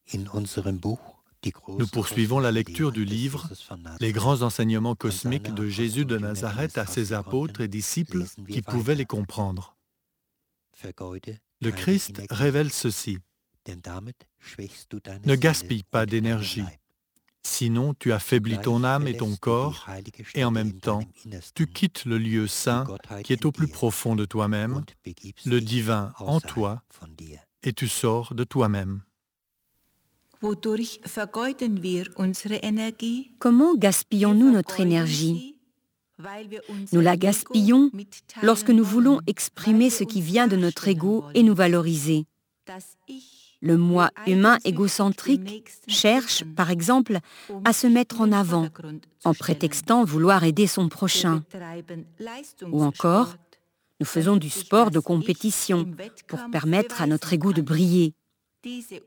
Nous poursuivons la lecture du livre Les grands enseignements cosmiques de Jésus de Nazareth à ses apôtres et disciples qui pouvaient les comprendre. Le Christ révèle ceci. Ne gaspille pas d'énergie, sinon tu affaiblis ton âme et ton corps, et en même temps, tu quittes le lieu saint qui est au plus profond de toi-même, le divin en toi, et tu sors de toi-même. Comment gaspillons-nous notre énergie? Nous la gaspillons lorsque nous voulons exprimer ce qui vient de notre ego et nous valoriser. Le moi humain égocentrique cherche, par exemple, à se mettre en avant, en prétextant vouloir aider son prochain. Ou encore, nous faisons du sport de compétition pour permettre à notre ego de briller.